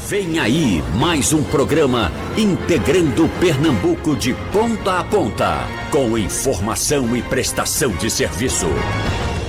Vem aí mais um programa integrando Pernambuco de ponta a ponta, com informação e prestação de serviço.